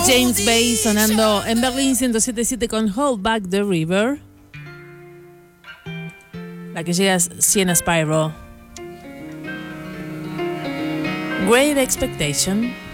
James Bay sonando en Berlín 107.7 con Hold Back the River. La que llega es Sienna Spyro. Great Expectation.